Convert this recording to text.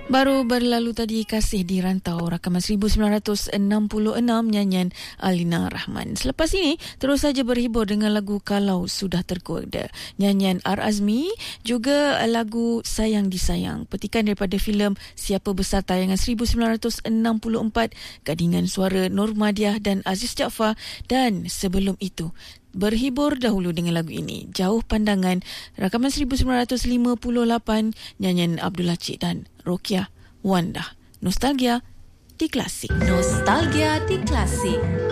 Baru berlalu tadi Kasih di Rantau, rakaman 1966 nyanyian Alina Rahman. Selepas ini terus saja berhibur dengan lagu Kalau Sudah Tergoda, nyanyian R. Azmi, juga lagu Sayang Disayang, petikan daripada filem Siapa Besar tayangan 1964, gadingan suara Nurmadiah dan Aziz Jaafar. Dan sebelum itu berhibur dahulu dengan lagu ini, Jauh Pandangan, rakaman 1958, nyanyian Abdullah Cik dan Rokiah Wanda. Nostalgia di Klasik. Nostalgia di Klasik.